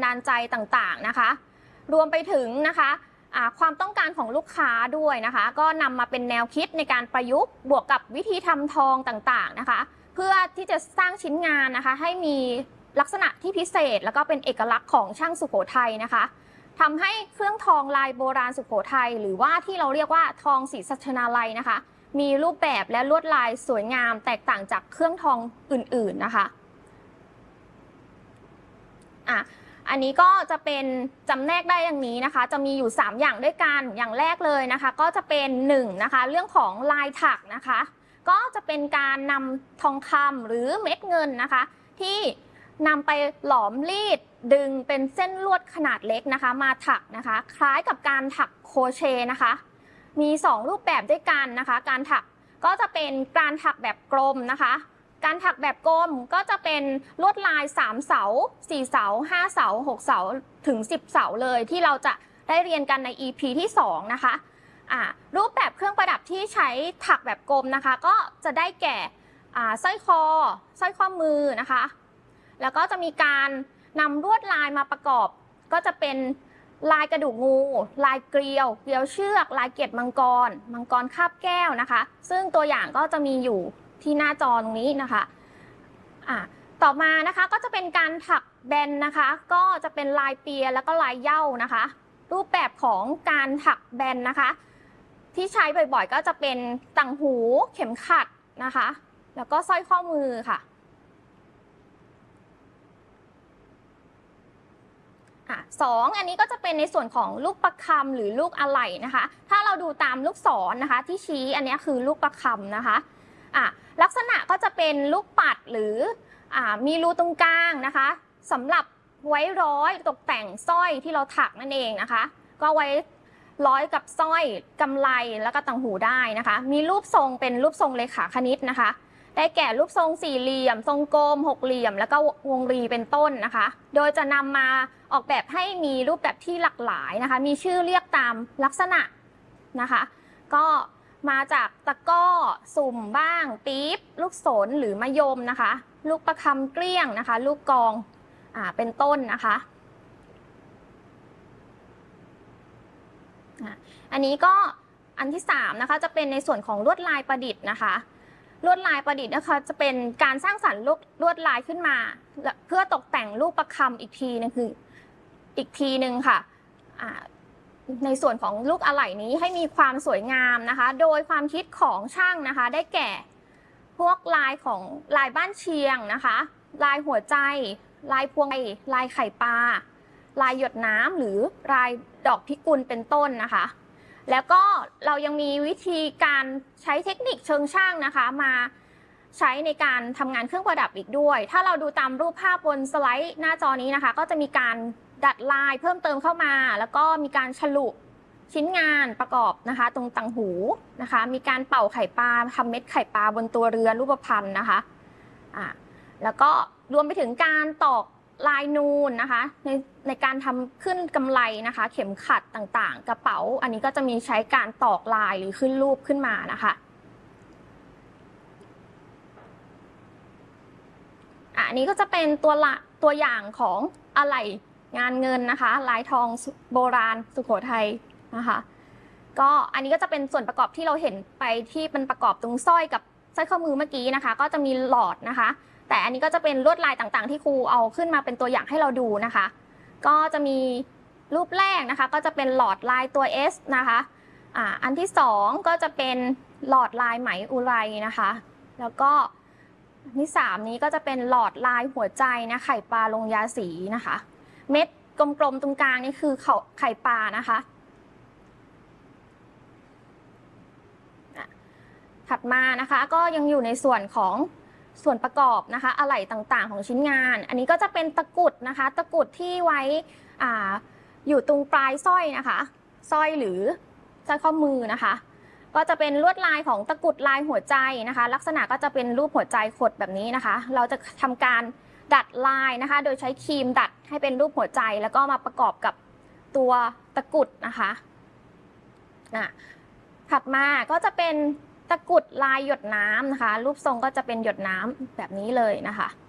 ดาลใจต่างๆนะคะรวมไปถึงนะคะความต้องการของลูกค้าด้วยนะคะก็นำมาเป็นแนวคิดในการประยุกต์บวกกับวิธีทำทองต่างๆนะคะเพื่อที่จะสร้างชิ้นงานนะคะให้มีลักษณะที่พิเศษแล้วก็เป็นเอกลักษณ์ของช่างสุโขทัยนะคะทำให้เครื่องทองลายโบราณสุโขทัยหรือว่าที่เราเรียกว่าทองศรีสัชนาลัยนะคะมีรูปแบบและลวดลายสวยงามแตกต่างจากเครื่องทองอื่นๆนะคะอันนี้ก็จะเป็นจำแนกได้อย่างนี้นะคะจะมีอยู่3อย่างด้วยกันอย่างแรกเลยนะคะก็จะเป็น1นะคะเรื่องของลายถักนะคะก็จะเป็นการนำทองคำหรือเม็ดเงินนะคะที่นำไปหลอมรีดดึงเป็นเส้นลวดขนาดเล็กนะคะมาถักนะคะคล้ายกับการถักโครเชต์นะคะมี2รูปแบบด้วยกันนะคะการถักก็จะเป็นการถักแบบกลมนะคะการถักแบบกลมก็จะเป็นลวดลาย3เสา4เสา5เสา6เสาถึง10เสาเลยที่เราจะได้เรียนกันใน EP ที่2นะคะรูปแบบเครื่องประดับที่ใช้ถักแบบกลมนะคะก็จะได้แก่สร้อยคอสร้อยข้อมือนะคะแล้วก็จะมีการนำลวดลายมาประกอบก็จะเป็นลายกระดูกงูลายเกลียวเชือกลายเกล็ดมังกรคาบแก้วนะคะซึ่งตัวอย่างก็จะมีอยู่ที่หน้าจอตรงนี้นะคะต่อมานะคะก็จะเป็นการถักแบนนะคะก็จะเป็นลายเปียแล้วก็ลายเหย้านะคะรูปแบบของการถักแบนนะคะที่ใช้บ่อยๆก็จะเป็นต่างหูเข็มขัดนะคะแล้วก็สร้อยข้อมือค่ะ2อันนี้ก็จะเป็นในส่วนของลูกประคำหรือลูกอะไหล่นะคะถ้าเราดูตามลูกศรนะคะที่ชี้อันนี้คือลูกประคำนะคะลักษณะก็จะเป็นลูกปัดหรือมีรูตรงกลางนะคะสำหรับไว้ร้อยตกแต่งสร้อยที่เราถักนั่นเองนะคะก็ไว้ร้อยกับสร้อยกำไลแล้วก็ต่างหูได้นะคะมีรูปทรงเป็นรูปทรงเลขาคณิตนะคะได้แก่รูปทรงสี่เหลี่ยมทรงกลมหกเหลี่ยมแล้วก็วงรีเป็นต้นนะคะโดยจะนำมาออกแบบให้มีรูปแบบที่หลากหลายนะคะมีชื่อเรียกตามลักษณะนะคะก็มาจากตะก้อสุ่มบ้างปี๊บลูกศรหรือมะยมนะคะลูกประคำเกลี้ยงนะคะลูกกองเป็นต้นนะคะอันนี้ก็อันที่3นะคะจะเป็นในส่วนของลวดลายประดิษฐ์นะคะลวดลายประดิษฐ์นะคะจะเป็นการสร้างสรรค์ลวดลายขึ้นมาเพื่อตกแต่งลูกประคำอีกทีนึงคืออีกทีนึงค่ะในส่วนของลูกอะไหล่นี้ให้มีความสวยงามนะคะโดยความคิดของช่างนะคะได้แก่พวกลายของลายบ้านเชียงนะคะลายหัวใจลายพวงลายไข่ปลาลายหยดน้ำหรือลายดอกพิกุลเป็นต้นนะคะแล้วก็เรายังมีวิธีการใช้เทคนิคเชิงช่างนะคะมาใช้ในการทำงานเครื่องประดับอีกด้วยถ้าเราดูตามรูปภาพบนสไลด์หน้าจอนี้นะคะก็จะมีการดัดลายเพิ่มเติมเข้ามาแล้วก็มีการฉลุชิ้นงานประกอบนะคะตรงต่างหูนะคะมีการเป่าไข่ปลาทำเม็ดไข่ปลาบนตัวเรือรูปพรรณนะคะแล้วก็รวมไปถึงการตอกลายนูนนะคะในการทำขึ้นกำไลนะคะเข็มขัดต่างๆกระเป๋าอันนี้ก็จะมีใช้การตอกลายหรือขึ้นรูปขึ้นมานะคะอันนี้ก็จะเป็นตัวอย่างของอะไหล่งานเงินนะคะลายทองโบราณสุโขทัยนะคะก็อันนี้ก็จะเป็นส่วนประกอบที่เราเห็นไปที่เป็นประกอบตรงสร้อยกับสร้อยข้อมือเมื่อกี้นะคะก็จะมีหลอดนะคะแต่อันนี้ก็จะเป็นลวดลายต่างๆที่ครูเอาขึ้นมาเป็นตัวอย่างให้เราดูนะคะก็จะมีรูปแรกนะคะก็จะเป็นหลอดลายตัว S นะคะอันที่2ก็จะเป็นหลอดลายไหมอุไรนะคะแล้วก็อันที่3นี้ก็จะเป็นหลอดลายหัวใจนะไข่ปลาลงยาสีนะคะเม็ดกลมๆตรงกลางนี่คือไข่ปลานะคะถัดมานะคะก็ยังอยู่ในส่วนของส่วนประกอบนะคะอะไหล่ต่างๆของชิ้นงานอันนี้ก็จะเป็นตะกุดนะคะตะกุดที่ไว้อยู่ตรงปลายสร้อยนะคะสร้อยหรือสร้อยข้อมือนะคะก็จะเป็นลวดลายของตะกุดลายหัวใจนะคะลักษณะก็จะเป็นรูปหัวใจขดแบบนี้นะคะเราจะทำการดัดลายนะคะโดยใช้ครีมดัดให้เป็นรูปหัวใจแล้วก็มาประกอบกับตัวตะกุดนะคะถัดมาก็จะเป็นตะกุดลายหยดน้ำนะคะรูปทรงก็จะเป็นหยดน้ำแบบนี้เลยนะคะ